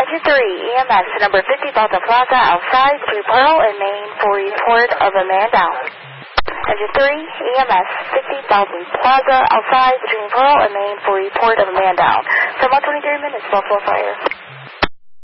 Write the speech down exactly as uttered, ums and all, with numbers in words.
Engine three, E M S, number fifty Delta Plaza, outside between Pearl and Main for report of a man down. Engine three, E M S, fifty Dalton Plaza, outside between Pearl and Main for report of a man down. So one twenty-three minutes, Buffalo Fire.